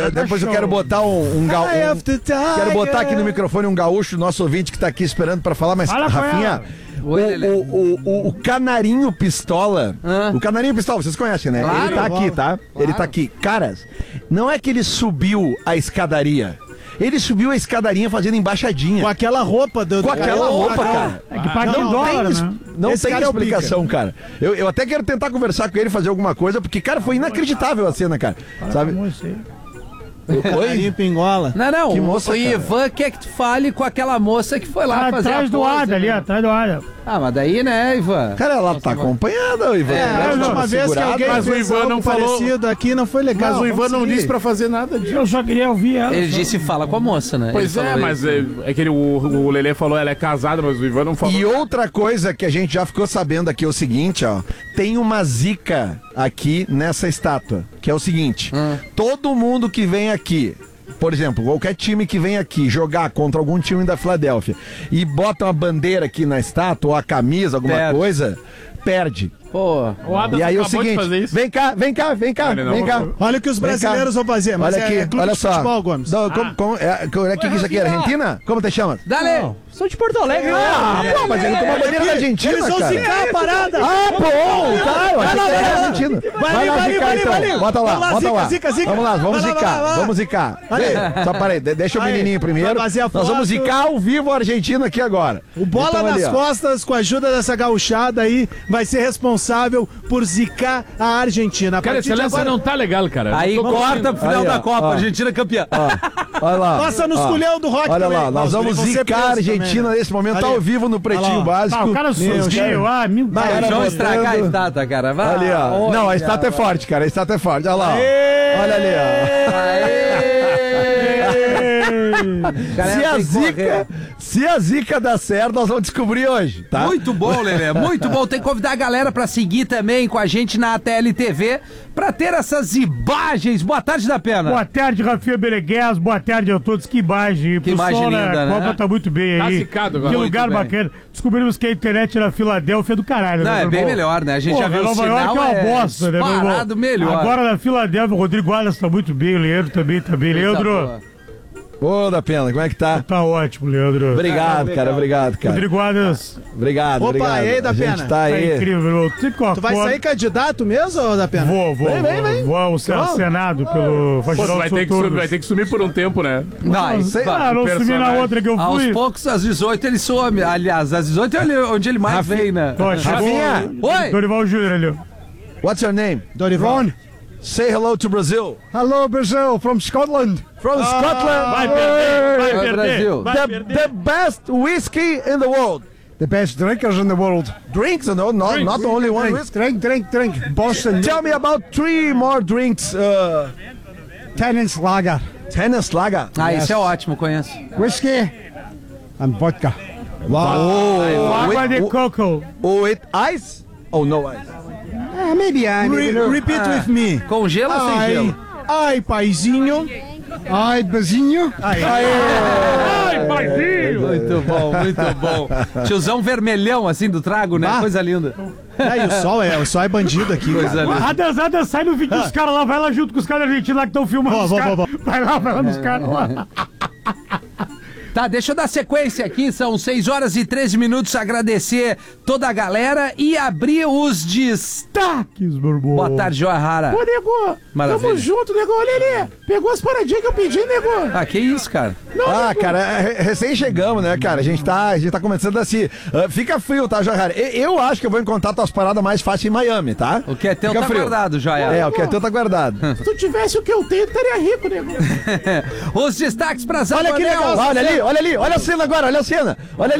depois eu quero botar quero botar aqui no microfone um gaúcho, nosso ouvinte que tá aqui esperando pra falar, mas Fala, Rafinha, o Canarinho Pistola, o Canarinho Pistola, vocês conhecem, né? Claro, ele tá aqui, tá? Claro. Ele tá aqui. Caras, não é que ele subiu a escadaria. Ele subiu a escadarinha fazendo embaixadinha. Com aquela roupa Com aquela roupa, cara. É que paga em dólar, né? Não tem explicação, cara. Eu até quero tentar conversar com ele, fazer alguma coisa, porque, cara, foi inacreditável a cena, cara. Sabe? Oi? Pingola. Não. Que moça, o Ivan quer que tu fale com aquela moça que foi lá fazer atrás a do pose, Ada ali, atrás do Ada. Ah, mas daí, né, Ivan? Cara, ela tá acompanhada, o Ivan. A última vez que alguém mas o fez Ivan algo não falou- parecido aqui não foi legal. Mas o Ivan não Vamos disse seguir. pra fazer nada disso. Eu só queria ouvir ela. Ele disse fala com a moça, né? Pois Ele é, falou mas isso. é que o Lelê falou ela é casada, mas o Ivan não falou. E outra coisa que a gente já ficou sabendo aqui é o seguinte, ó. Tem uma zica aqui nessa estátua, que é o seguinte. Todo mundo que vem aqui, por exemplo, qualquer time que vem aqui jogar contra algum time da Filadélfia e bota uma bandeira aqui na estátua, ou a camisa, alguma coisa, perde. Pô, O Adams E aí é o acabou de fazer seguinte, isso. vem cá, vem cá. Olha o que os brasileiros vão fazer, mas Olha aqui, é clube olha de só. futebol, Gomes. Não, o que isso aqui é? Argentina? Como te chama? dale! Sou de Porto Alegre. Pô, mas ele tomou a bandeira da Argentina, Eles vão cara. zicar a parada. Bom, tá, eu achei que era argentino. Vai lá zicar, então. Bota lá. Zica. Vamos lá, vamos Vai lá. vamos zicar. Vem, só parei, deixa o Aí, menininho primeiro. vai fazer a Nós foto. vamos zicar ao vivo a Argentina aqui agora. O Bola Então, ali, nas ó. costas, com a ajuda dessa gauchada aí, vai ser responsável por zicar a Argentina. A Cara, partir de essa agora, não tá legal, cara. Aí corta pro final Aí, ó, da Copa, ó. Argentina campeã. Olha lá. passa nos ó. culhão do rock Olha também. lá, nós vamos vão ser zicar a presos Argentina também, né? nesse momento, tá Ali. ao vivo no Pretinho Olha lá. Básico. Ah, o cara subiu. Ah, meu Deus. Cara, Vão estragar a botando- estátua, cara. Vai. Ali, ó. Olha. Não, a estátua é forte, cara. A estátua é forte. Olha lá. Ó. Olha ali, ó. Se a zica dá certo, nós vamos descobrir hoje, tá? Muito bom, Lelê, muito bom. Tem que convidar a galera pra seguir também com a gente na ATL-TV pra ter essas imagens. Boa tarde, da Pena. Boa tarde, Rafinha Beleguez. Boa tarde a todos. Que imagem. Que imagem Pessoal, linda, né? Copa tá muito bem Tá aí. zicado agora. Que Muito lugar bem. bacana. Descobrimos que a internet na Filadélfia é do caralho. Não, né, é meu bem irmão? melhor, né? A gente Pô, já viu o Nova sinal, York é uma bosta, né, meu irmão? disparado melhor. Agora na Filadélfia, o Rodrigo Adas tá muito bem, o Leandro também tá bem. Coisa Leandro, boa. Ô, da Pena, como é que tá? tá ótimo, Leandro. Obrigado, cara. Obrigado, cara. Rodrigo Adas, Obrigado, Opa, obrigado. e aí, da A gente Pena? tá tá aí. incrível, meu irmão. Sempre que eu Tu vai acordo- sair candidato mesmo, ou da Pena? Vou Vem. ao Senado pelo Pô, tu vai ter que sumir por um tempo, né? Vai, sei vai. Ah, não sumi na personagem. outra que eu Aos fui. poucos, às 18 ele some. Aliás, às 18 é onde ele mais vem, né? Ó, chegou Rafinha. Oi! Dorival Júnior ali, ó. What's your name? Dorival. Say hello to Brazil. Hello, Brazil, from Scotland. From Scotland. Vai perder, vai Vai, perder. Brasil. Vai The, perder. the best whiskey in the world. The best drinkers in the world. Drinks, no, not only one whiskey. Drink. Boston. Tell me about 3 more drinks. Tennis Lager. Tennis Lager. Ah, isso é ótimo, conheço. Whiskey and vodka. Água de coco. With ice? Oh, no ice. Maybe repeat with me. Com gelo ou sem gelo? Ai, paizinho. Ai, bezinho. Ai, paizinho. Muito bom. Tiozão vermelhão, assim, do trago, né? Ah. Coisa linda. É, e o sol é bandido aqui. Coisa cara. linda. Adas, sai no vídeo dos caras lá, vai lá junto com os caras argentinos lá que estão filmando os caras. Vai lá nos caras lá. Tá, deixa eu dar sequência aqui, são 6 horas e 13 minutos, agradecer toda a galera e abrir os Taques, meu irmão. Boa tarde, Joahara. Ô, nego. Maravilha. Tamo junto, nego. Olha ali. Pegou as paradinhas que eu pedi, nego. Ah, que isso, cara? Cara, recém chegamos, né, cara? A gente tá começando assim. Fica frio, tá, Joahara? Eu acho que eu vou encontrar tuas paradas mais fáceil em Miami, tá? O que é teu Fica tá frio. guardado, Joahara. O que é teu tá guardado. Se tu tivesse o que eu tenho, estaria rico, nego. Os destaques pra Olha que legal. Olha ali, olha a cena agora, olha a cena. Olha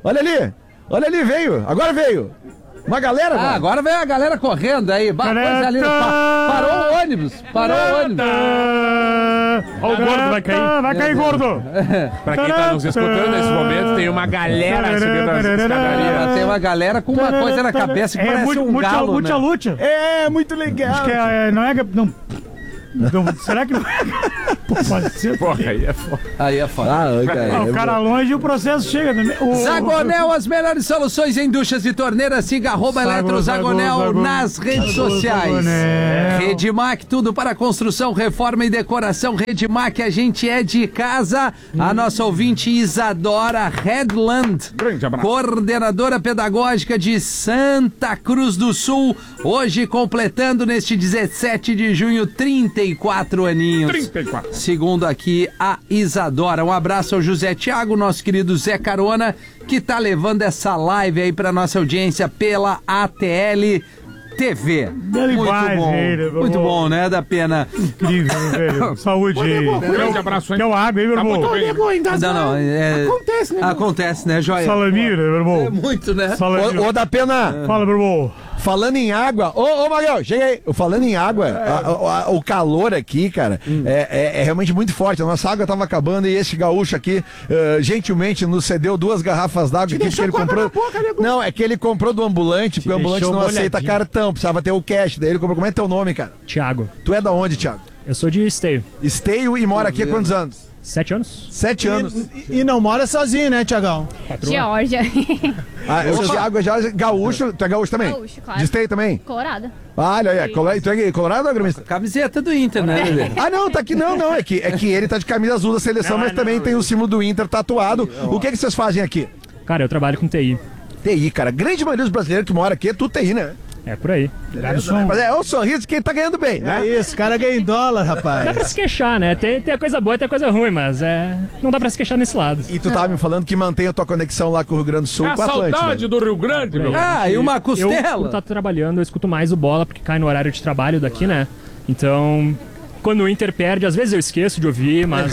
ali, veio, agora veio. Uma galera, Ah, mano. agora vem a galera correndo aí. Coisa linda. Parou o ônibus. Ó, o gordo vai cair. Vai cair, gordo. Pra quem tá nos escutando nesse momento, tem uma galera subindo as escadarias. Tem uma galera com uma coisa na cabeça que parece um galo, né? Lucha. É, muito legal. Acho que não é... Então, será que não é? Pô, pode ser. Porra, aí é foda. Aí é foda. O cara longe e o processo chega também. Zagonel, as melhores soluções em duchas e torneiras. Siga @eletrozagonel nas redes sociais. Redmac, tudo para construção, reforma e decoração. Redmac, a gente é de casa. A nossa ouvinte Isadora Redland, Grande abraço. coordenadora pedagógica de Santa Cruz do Sul, hoje completando neste 17 de junho 34 aninhos. 34. Segundo aqui a Isadora. Um abraço ao José Thiago, nosso querido Zé Carona, que tá levando essa live aí pra nossa audiência pela ATL TV. Muito bom, né? Da pena. Incrível, velho. Saúde aí. Grande abraço, hein? Quer uma água aí, meu Tá irmão? muito bem. Acontece, né? Acontece, né, Joia? Salamira, meu irmão. É muito, né? Salamira. Ô, da pena, Fala, meu irmão. falando em água. Ô, Magal, chega aí. Falando em água, o calor aqui, cara, é realmente muito forte. A nossa água tava acabando e esse gaúcho aqui, gentilmente, nos cedeu 2 garrafas d'água aqui porque ele comprou. Não, é que ele comprou do ambulante, porque o ambulante não aceita cartão, precisava ter o cash. Daí ele comprou. Como é teu nome, cara? Thiago, Tu é da onde, Thiago? eu sou de Esteio, Esteio e mora aqui há quantos anos? 7 anos. 7 anos. E não mora sozinho, né, Tiagão? Geórgia. O Thiago já é gaúcho. Tu é gaúcho também? Gaúcho, claro. De Esteio também? Colorada. Olha aí, tu é colorado ou gremista? Camiseta do Inter, né, bebê? Ah, não, tá aqui, não. É que ele tá de camisa azul da seleção, mas também tem o símbolo do Inter tatuado. O que vocês fazem aqui? Cara, eu trabalho com TI. TI, cara. A grande maioria dos brasileiros que mora aqui é tudo TI, né? É por aí. Mas é o sorriso de quem tá ganhando bem, né? É isso, o cara ganha em dólar, Dá pra rapaz. se queixar, né? Tem a coisa boa e tem a coisa ruim, mas não dá pra se queixar nesse lado. E tu tava me falando que mantém a tua conexão lá com o Rio Grande do Sul, É a com o Atlântico. saudade do Rio Grande, meu. Ah, e uma Eu, costela. quando tá trabalhando, eu escuto mais o Bola, porque cai no horário de trabalho daqui, né? Então, quando o Inter perde, às vezes eu esqueço de ouvir, mas...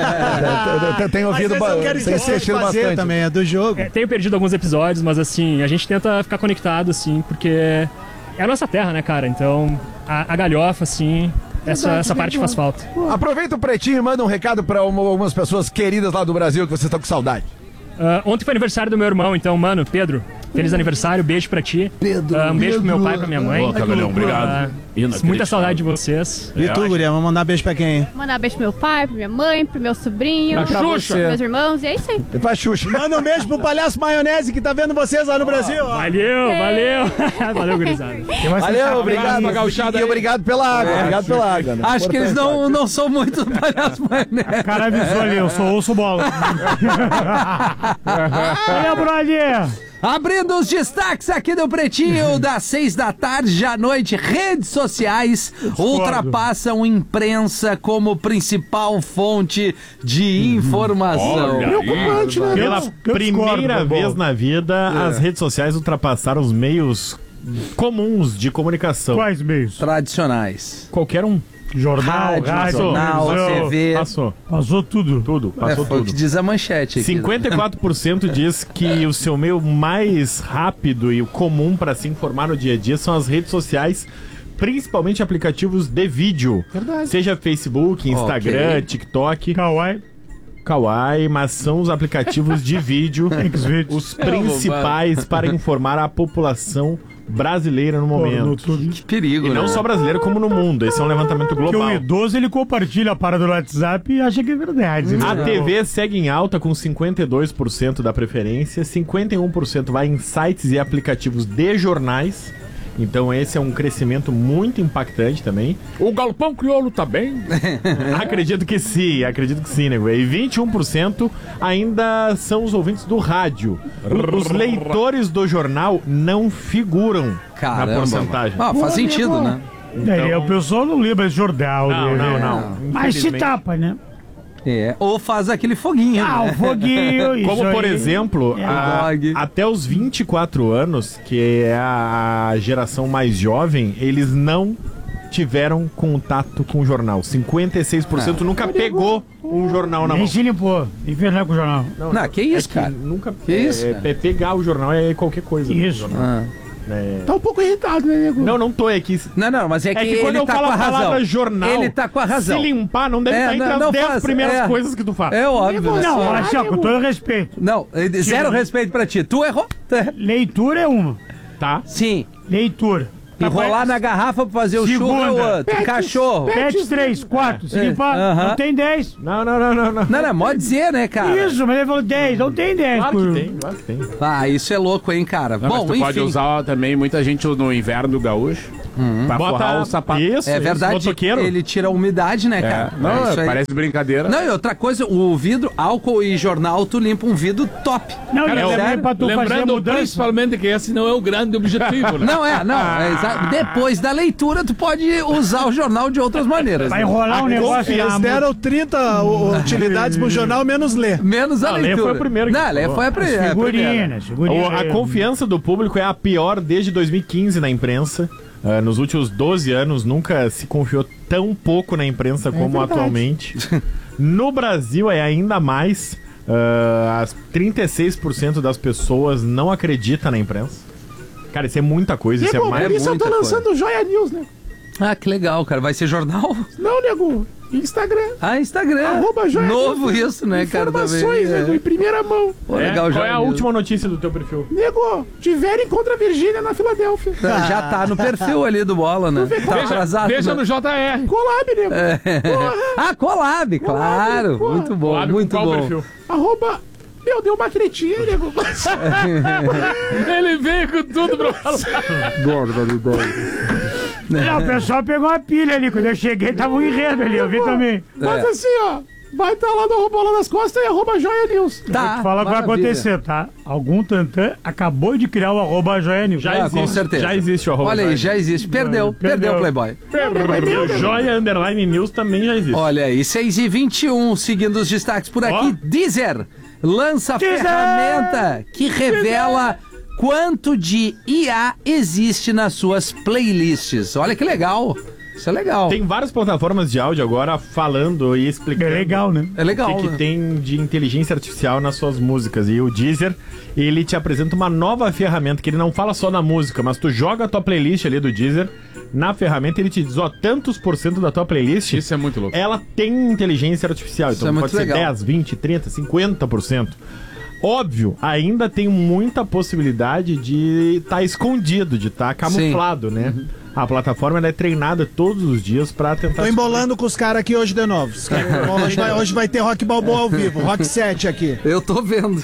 Eu tenho ouvido Tem assistido fazer bastante. também, é do jogo. tenho perdido alguns episódios, mas assim, a gente tenta ficar conectado, assim, porque é a nossa terra, né, cara? Então, a galhofa, assim, essa parte faz falta. Aproveita o Pretinho e manda um recado pra algumas pessoas queridas lá do Brasil que vocês estão com saudade. Ontem foi aniversário do meu irmão, então, mano, Pedro, feliz aniversário, beijo pra ti. Um beijo pro meu pai, pra minha mãe. Ô, Cagalhão, obrigado. Muita saudade de vocês. E tu, guria, vamos mandar beijo pra quem? Mandar beijo pro meu pai, pra minha mãe, pro meu sobrinho, Pra Xuxa. pros meus irmãos, e é isso aí. E pra Xuxa. Manda um beijo pro Palhaço Maionese que tá vendo vocês lá no Brasil. ó. Valeu. Valeu, gurizada. Valeu, obrigado. Uma gauchada E aí. obrigado pela água. Obrigado pela água. né? Acho que eles não são muito palhaços, mas né? O cara avisou ali, eu sou ouço bola. Olha, brother. Abrindo os destaques aqui do Pretinho, das 6 da tarde à noite, redes sociais ultrapassam imprensa como principal fonte de informação. Olha aí. Pela primeira vez na vida, as redes sociais ultrapassaram os meios comuns de comunicação. Quais meios? Tradicionais. Qualquer um. Jornal, rádio, jornal, televisão. TV. Passou. Passou tudo. Tudo, passou Foi o que tudo. diz a manchete aqui. 54% diz que o seu meio mais rápido e o comum para se informar no dia a dia são as redes sociais, principalmente aplicativos de vídeo. Verdade. Seja Facebook, Instagram, TikTok, Kawaii. Kawaii, mas são os aplicativos de vídeo os principais para informar a população brasileira no No momento. YouTube. Que perigo, E não né? só brasileiro, como no mundo. Esse é um levantamento Porque o global. idoso, ele compartilha a parada do WhatsApp e acha que é verdade. A TV segue em alta com 52% da preferência, 51% vai em sites e aplicativos de jornais. Então esse é um crescimento muito impactante também. O galpão crioulo tá bem? Acredito que sim, né, güey? E 21% ainda são os ouvintes do rádio. Os leitores do jornal não figuram na Caramba. porcentagem. Ah, faz sentido, né? É, o pessoal não lembra esse jornal. Não, né? não. Mas se Infelizmente. tapa, né? É. Ou faz aquele foguinho, Ah, né? o foguinho, isso Como, por aí. exemplo, dog. até os 24 anos, que é a geração mais jovem, eles não tiveram contato com o jornal. 56% nunca pegou um jornal na mão. Nem se limpou. Nem fez nada com o jornal. Não, que isso, cara? Nunca Que isso, pegar o jornal é qualquer coisa. Isso. Ah. Tá um pouco irritado, né, nego? Não tô aqui. Não, mas é que, É que quando ele eu tá falo com a a palavra razão. jornal, Ele tá com a razão. se limpar, não deve estar entre as 10 primeiras coisas que tu faz. É óbvio. né? Não, assim, ó, com todo respeito. Não, zero respeito pra ti. Tu errou. Leitura é uma. Tá? Sim. Leitura. Enrolar na garrafa pra fazer o churro é o outro. Cachorro. Pet 3, 4. Se limpar, não tem 10. Não. Não, é mó dizer, né, cara? Isso, mas ele falou 10, não tem 10. Claro que tem. Ah, isso é louco, hein, cara? Não, Bom, mas tu enfim. pode usar também, muita gente no inverno do gaúcho, pra forrar o sapato. Isso, É verdade, motoqueiro. ele tira a umidade, né, cara? Não, isso aí. parece brincadeira. Não, e outra coisa, o vidro, álcool e jornal, tu limpa um vidro top. Não, Cara, e também pra tu fazer a lembrando mudança. principalmente que esse não é o grande objetivo, né? Não, depois da leitura, tu pode usar o jornal de outras maneiras. Vai né? enrolar um negócio Eles na deram 30 utilidades pro jornal, menos ler. Menos a Não, Lê leitura. foi o primeiro que Não, Lê falou. foi a primeira. figurinha, A confiança do público é a pior desde 2015 na imprensa. Nos últimos 12 anos, nunca se confiou tão pouco na imprensa como atualmente. No Brasil, é ainda mais. As 36% das pessoas não acreditam na imprensa. Cara, isso é muita coisa. Isso é mais... por isso eu tô lançando o Joia News, né? Ah, que legal, cara. Vai ser jornal? Não, nego. Instagram. Ah, Instagram. Joia Novo isso, né, cara? Também. em primeira mão. Pô, legal, Qual é a Joia última notícia do teu perfil? Nego, tiverem contra a Virgínia na Filadélfia. Já tá no perfil ali do Bola, né? Tá atrasado. Deixa né? no JR. Collab, nego. Ah, collab, claro. porra. Muito bom, Collab muito com qual bom. perfil? Arroba... Meu, deu uma cretinha, nego. Ele veio com tudo pra falar. Não, o pessoal pegou uma pilha ali. Quando eu cheguei, tava um enredo ali. Eu vi também. Mas assim, ó, vai estar lá no arroba lá nas costas e arroba Joia News. Vou Tá, te falar o que vai maravilha. acontecer, tá? Algum tantã acabou de criar o arroba Joia News. Ah, com certeza. Já existe o arroba. Olha aí, Joia já existe. Perdeu o Playboy. News. Joia Underline News também já existe. Olha aí, 6h21, seguindo os destaques por aqui. Deezer lança Deezer! ferramenta que revela quanto de IA existe nas suas playlists. Olha que legal. Isso é legal. Tem várias plataformas de áudio agora falando e explicando É legal, né? É legal, o que né? tem de inteligência artificial nas suas músicas. E o Deezer, ele te apresenta uma nova ferramenta que ele não fala só na música, mas tu joga a tua playlist ali do Deezer na ferramenta, ele te diz, ó, tantos por cento da tua playlist, Isso é muito louco. ela tem inteligência artificial. Isso Então é muito pode ser legal. 10, 20, 30, 50%. Óbvio, ainda tem muita possibilidade de estar escondido, de estar camuflado, né? A plataforma ela é treinada todos os dias pra tentar... Tô embolando com os caras aqui hoje de novo. Hoje vai ter Rock Balboa ao vivo, Rock 7 aqui. Eu tô vendo.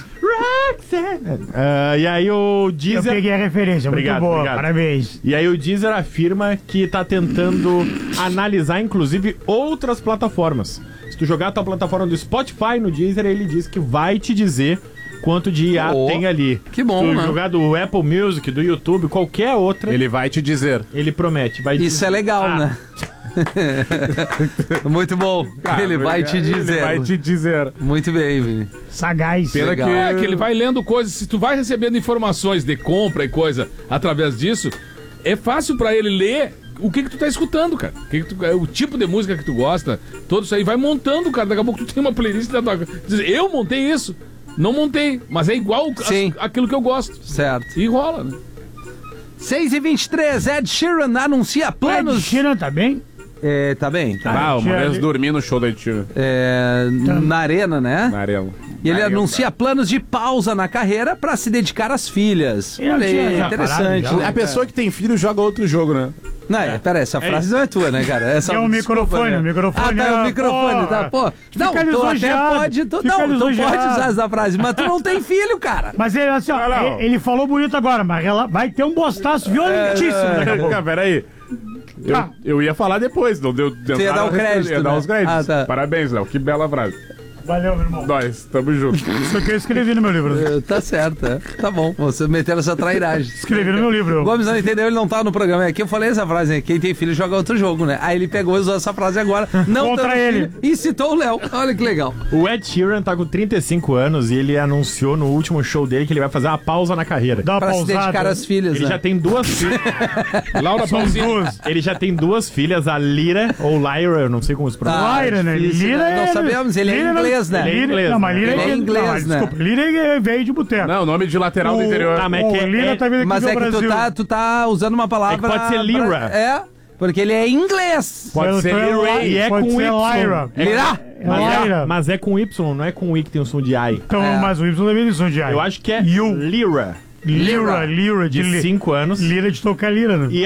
E aí o Eu Deezer... peguei a referência, Obrigado, muito boa, obrigado. parabéns. E aí o Deezer afirma que tá tentando analisar, inclusive, outras plataformas. Se tu jogar a tua plataforma do Spotify no Deezer, ele diz que vai te dizer quanto de IA Oh, tem ali. que bom, Se tu né? jogar do Apple Music, do YouTube, qualquer outra, Ele vai te dizer. ele promete. Vai Isso dizer. é legal, Ah, né? Muito bom. Ele vai te dizer. Ele vai te dizer. Muito bem, Vini. Sagaz. Pena Legal. É, que ele vai lendo coisas. Se tu vai recebendo informações de compra e coisa através disso, é fácil pra ele ler o que tu tá escutando, cara. O tipo de música que tu gosta, tudo isso aí vai montando, cara. Daqui a pouco tu tem uma playlist da tua... Diz, eu montei isso. Não montei, mas é igual Sim. aquilo que eu gosto. Certo. E rola, né? 6h23, Ed Sheeran anuncia Ed planos. Sheeran tá bem? É, tá bem. Tá. Ah, uma tinha- vez dormi no show da Tia, É, na arena, né? na arena. E ele Na arena. anuncia planos de pausa na carreira pra se dedicar às filhas. Ele Olha tinha aí, já interessante. parado, já. A pessoa que tem filho joga outro jogo, né? Não, pera, essa frase não é tua, né, cara? Essa, É um desculpa, microfone, né? o microfone. Ah, tá, é- o microfone, tá, pô. Não, Fica tu até lisonjeado, pode... Tu, fica não, tu lisonjeado. pode usar essa frase, mas tu não tem filho, cara. Mas ele, assim, ó, Não. ele falou bonito agora, mas ela vai ter um bostaço violentíssimo daqui a pouco. Cara, peraí. Eu ia falar depois, não deu. Você ia dar o crédito, Ia dar né? os créditos. Ah, tá. Parabéns, Léo. Que bela frase. Valeu, meu irmão. Nós, tamo junto. Isso aqui eu escrevi no meu livro. Tá certo, é. Tá bom. Você meteu essa trairagem. Escrevi no meu livro. O Gomes não entendeu, ele não tava no programa. Aqui eu falei essa frase, né? Quem tem filho joga outro jogo, né? Aí ele pegou e usou essa frase agora, não Contra tendo ele. filho, e citou o Léo. Olha que legal. O Ed Sheeran tá com 35 anos e ele anunciou no último show dele que ele vai fazer uma pausa na carreira. Dá uma Pra se pausada. dedicar às filhas, Ele né? já tem duas filhas. Laura São Pausini. duas. Ele já tem duas filhas, a Lyra ou Lyra, eu não sei como se pronuncia. Ah, Lyra, né? difícil, Lira né? Não sabemos, ele é Lira inglês, né? Ele é inglês, Não, mas Lira Ele é inglês, não, né? Desculpa, Lira veio de boteco. Não, nome de lateral do interior. Ah, mas é que O Lira tá vindo aqui Mas do é que Brasil. tu tá usando uma palavra... É que pode ser Lira. É, porque ele é inglês. Pode ser Lyra e é Pode com ser Y. Lyra. Lira. É Lyra. Mas é com Y, não é com I que tem o som de I. Então, É. mas o Y também tem som de ai. Eu acho que é You. Lyra, Lira de 5 anos. Lira de tocar lira, né? E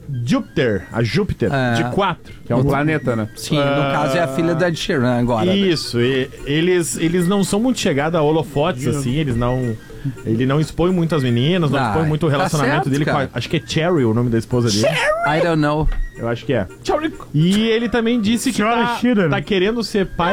Júpiter, de 4. Que é um planeta, né? Sim, no caso é a filha da Ed Sheeran agora. Isso, eles não são muito chegados a holofotes, assim, ele não expõe muito as meninas, não expõe muito o relacionamento certo, dele com cara. acho que é Cherry o nome da esposa dele. I don't know. Eu acho que é. E ele também disse que Senhora Sheeran. tá querendo ser pai